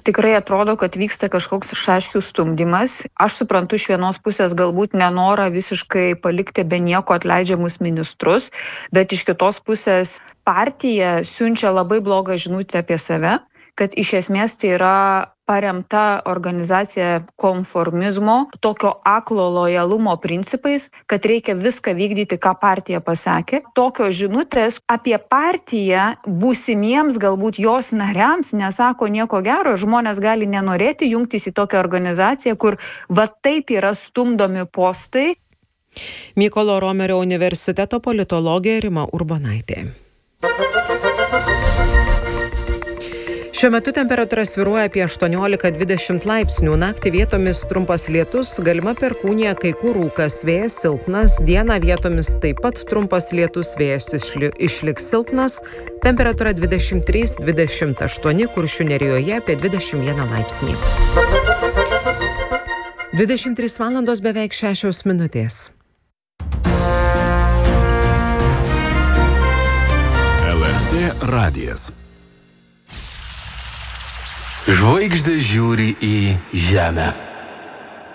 Tikrai atrodo, kad vyksta kažkoks šaškių stumdymas. Aš suprantu iš vienos pusės galbūt nenorą visiškai palikti be nieko atleidžiamus ministrus, bet iš kitos pusės partija siunčia labai blogą žinutę apie save, kad iš esmės tai yra paremta organizacija konformizmo, tokio aklo lojalumo principais, kad reikia viską vykdyti, ką partija pasakė. Tokios žinutės apie partiją būsimiems galbūt jos nariams nesako nieko gero. Žmonės gali nenorėti jungtis į tokią organizaciją, kur va taip yra stumdomi postai. Mykolo Romerio universiteto politologė Rima Urbonaitė. Šiuo metu temperatūra svyruoja apie 18-20 laipsnių, naktį vietomis trumpas lietus, galima perkūnija, kai kur rūkas, vėjas silpnas, dieną vietomis taip pat trumpas lietus, vėjas išliks silpnas, temperatūra 23-28, Kuršių nerijoje apie 21 laipsnį. 23 valandos beveik 6 minutės. LRT radijas. Žvaigždės žiūri į žemę.